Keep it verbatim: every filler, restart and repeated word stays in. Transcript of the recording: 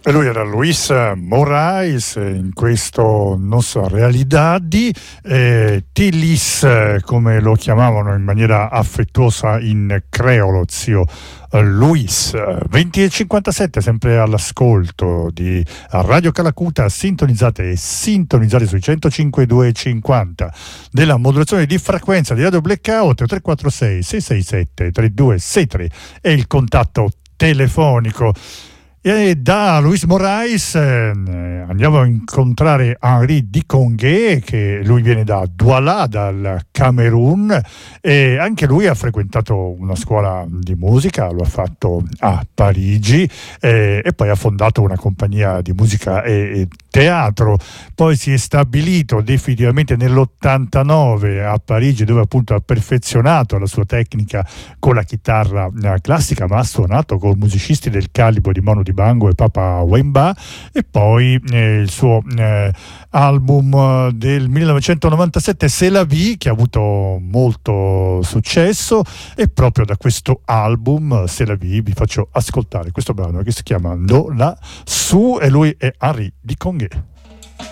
E lui era Luis Moraes, in questo Non so, Realidadi, eh, Tilis, come lo chiamavano in maniera affettuosa in creolo, zio Luis. venti e cinquantasette, sempre all'ascolto di Radio Calacuta, sintonizzate e sintonizzate sui centocinque virgola duecentocinquanta della modulazione di frequenza di Radio Blackout. Tre quattro sei sei sei sette tre due sei tre è il contatto telefonico. E da Luis Moraes eh, andiamo a incontrare Henri Dicongué, che lui viene da Douala, dal Camerun, e anche lui ha frequentato una scuola di musica, lo ha fatto a Parigi, eh, e poi ha fondato una compagnia di musica e, e teatro. Poi si è stabilito definitivamente nell'ottantanove a Parigi, dove appunto ha perfezionato la sua tecnica con la chitarra eh, classica, ma ha suonato con musicisti del calibro di Manu Dibango e Papa Wemba. E poi eh, il suo eh, album del millenovecentonovantasette, C'est la vie, che ha avuto molto successo, e proprio da questo album C'est la vie vi faccio ascoltare questo brano che si chiama Do La Su, e lui è Henri Dicongué.